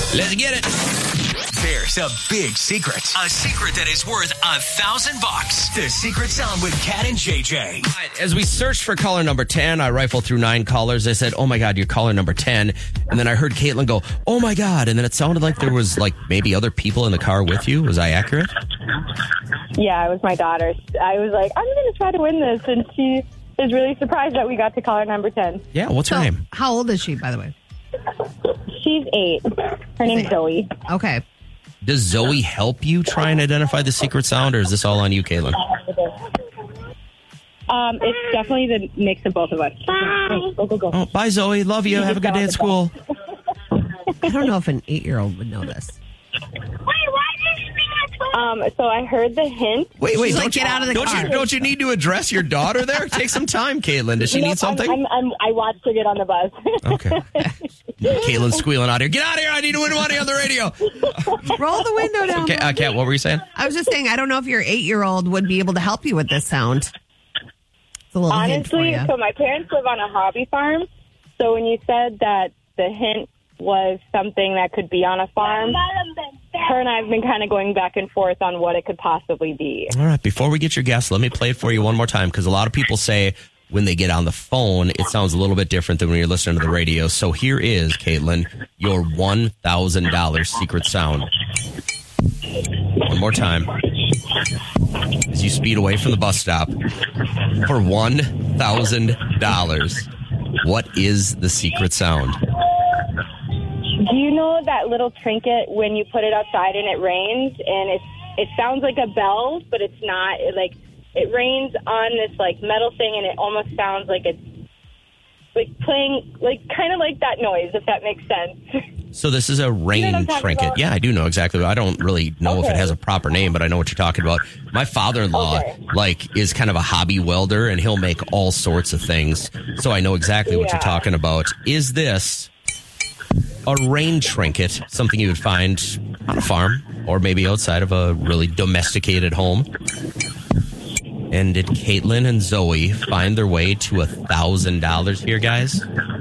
Let's get it. There's a big secret. A secret that is worth $1,000. The Secret Sound with Kat and JJ. As we searched for caller number 10, I rifled through 9 callers. I said, oh my God, you're caller number 10. And then I heard Caitlin go, oh my God. And then it sounded like there was like maybe other people in the car with you. Was I accurate? Yeah, it was my daughter. I was like, I'm going to try to win this. And she is really surprised that we got to caller number 10. Yeah, what's her name? How old is she, by the way? She's 8. Her name's Zoe. Okay. Does Zoe help you try and identify the secret sound, or is this all on you, Caitlin? It's definitely the mix of both of us. Bye. Go. Oh, bye, Zoe. Love you. Have a good day at school. I don't know if an 8-year-old would know this. So I heard the hint. Wait, She's don't like, get out of the car. Don't you need to address your daughter there? Take some time, Caitlin. Does she need something? I watched her get on the bus. Okay. Caitlin's squealing out here. Get out of here. I need to win money on the radio. Roll the window down. Okay, Kat, what were you saying? I was just saying, I don't know if your 8-year-old would be able to help you with this sound. It's a little hint for Honestly, you. so my parents live on a hobby farm. So when you said that the hint was something that could be on a farm, her and I have been kind of going back and forth on what it could possibly be. All right, before we get your guess, let me play it for you one more time, because a lot of people say when they get on the phone, it sounds a little bit different than when you're listening to the radio. So here is, Caitlin, your $1,000 secret sound. One more time. As you speed away from the bus stop for $1,000. What is the secret sound? Do you know that little trinket when you put it outside and it rains, and it sounds like a bell, but it's not. It rains on this like metal thing, and it almost sounds like it's like playing, like kind of like that noise, if that makes sense. So this is a rain trinket. About? Yeah, I do know exactly. I don't really know if it has a proper name, but I know what you're talking about. My father-in-law, is kind of a hobby welder, and he'll make all sorts of things. So I know exactly what you're talking about. Is this a rain trinket, something you would find on a farm or maybe outside of a really domesticated home? And did Caitlin and Zoe find their way to $1,000 here, guys?